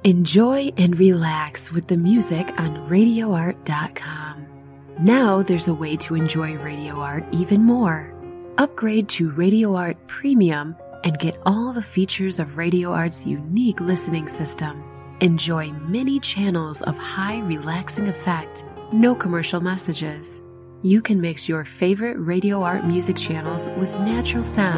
Enjoy and relax with the music on RadioArt.com. Now there's a way to enjoy Radio Art even more. Upgrade to Radio Art Premium and get all the features of Radio Art's unique listening system. Enjoy many channels of high relaxing effect, no commercial messages. You can mix your favorite Radio Art music channels with natural sound